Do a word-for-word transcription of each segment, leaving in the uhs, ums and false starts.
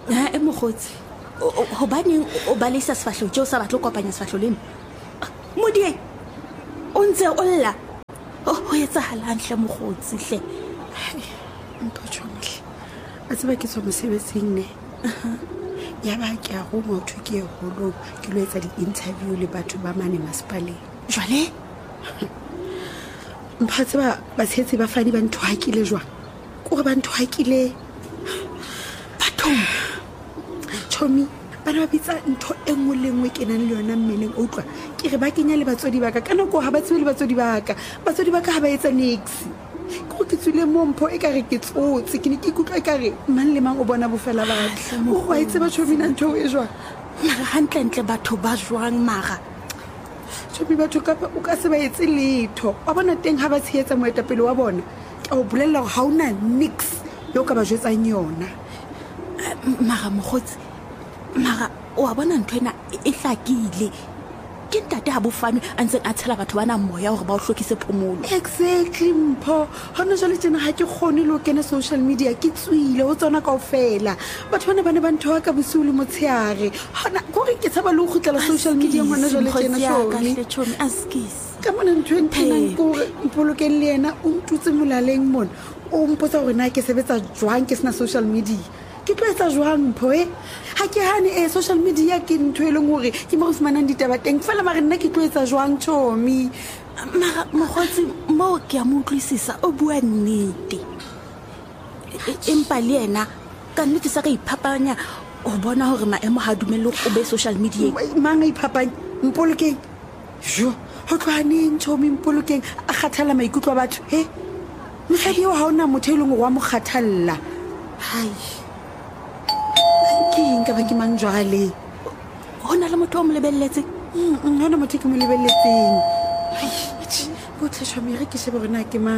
e mogotsi hobaneng o balisa sefahleho tjeo sa batlo kopanya sefahleho lena modie o ntse o lla ho etsahalang hle mogotsi hle mpho tshomhle a tseba ke tswa mosebetsing ne ya ba ke a go motho ke holo ke lo etsa di-interview le batho ba mane masepaleng jwale mpha tseba batshetsi ba fadi ba ntho hakile jwang ko ba ntho hakile bathong Chomi bana ba bitsa ntho e nngwe le nngwe ke nang le yona mmeleng o utlwa ke re ba kenya le batswadi ba ka kana go ha ba tswe le batswadi ba ka batswadi ba ka ha ba etsa nix go ke tswile mo mpho e ka re ke tsotse ke ne ke ikutlwa ka re mang le mang o bona bofela ba hle mo go itse ba Chomi na ntho e jwa mara hantle ntle batho ba jwang mara Chomi batho ka o ka se ba etse letho wa bona teng ha ba tsheetsa moetapele wa bona ka o bolella go ha una nix yo ka ba jwetsang yona mara mogotsi mara wa bona ntho ena e hlakile ke ntate ha bofane a ntse a tshela batho bana moya hore ba o hlokise phomolo exactly mpho hona jwale tjena ha ke kgone le ho kena social media ke tswile ho tsona kaofela batho bana bana ba ntho ka bosiu le motsheare hona gore ke tsaba le ho khutlela social media hona jwale tjena Chomi askis ka mona ntho entena gore mpolokeng le yena o ntutse molaleng mona o mpotsa gore na ke sebetsa jwang ke sena social media ke tlo etsa jwang mpho e ha ke hane e social media ke ntho e leng hore ke mo fumanang ditaba teng fela mara nna ke tlo etsa jwang Chomi mara mogotsi mo ke a mo utlwisisa o bua nnete empa le yena ka nnete sa ka iphapanya o bona hore maemo ha dumelle o be social media mang a iphapanya mpolokeng jo ho tlohaneng Chomi mpolokeng a kgathala maikutlo a batho he mosadi o ha ona motho e leng wa mo kgathalla hai ke eng ka ba ke mang jwale hona le motho o mo lebelletseng hona motho ke mo lebelletseng botle Chomi re ke shebe gore na ke mang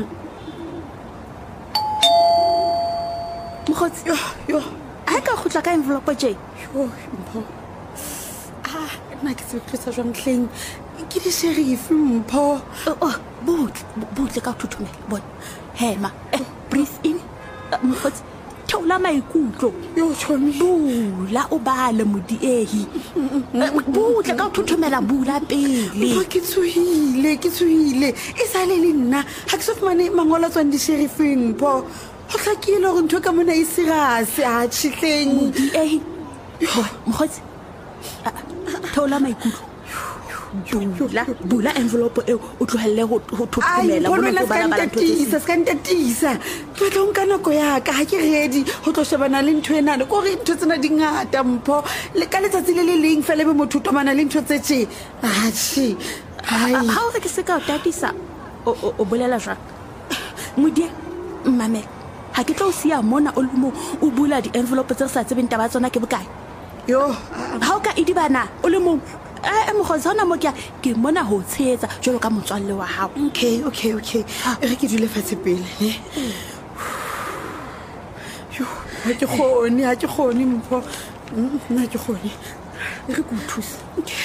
mogotsi yo yo ha ka khutla ka envelope je yo mpho ah nna ke se tlisa jwang hleng ke di sheriff mpho oh botle botle ka thuthumela bona hema breathe in mogotsi thola maikutlo yo Chomi bula o bale modiehi butle ka thuthumela bula pele o ke tsuhile ke tsuhile e sale le nna ha ke so fumane mangola tswang di sheriffing po ho tlakile gore ntho ka mona e serious a tshitleng modiehi mogotsi thola maikutlo bula bula envelope eo o tlohelle ho thuthumela bona go bala bala ntho tse skantatisa ke tlo nka nako ya ka ha ke ready ho tlo shebana le ntho ena go re ntho tsena di ngata mpho le ka letsatsi le le leng fela be motho tomana le ntho tse tse a tshi ha o re ke se ka o tatisa o bolela jwang modie mmame ha ke tlo sia mona o le mo o bula di envelope tse sa tsebeng taba tsona ke bokae yo ha o ka idibana o le mo eh mogotsi hona mo ke ke mona ho tshetsa jalo ka motswalle wa hao okay okay okay re ke dule fatshe pele ne yo ha ke khone ha ke khone mpho nna ke khone re go thusa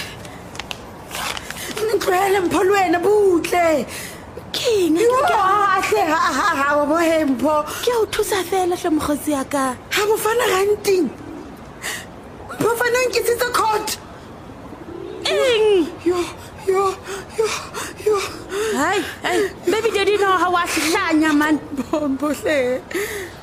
ntlwele mpho le wena butle king ke a hle ha ha wa bo hempho ke o thusa fela hle mogotsi ya ka ha bo fana ranting bo fana ke tsitsa court eng yo yo yo yo hai hai baby daddy no ha wa hlanya man bombo hle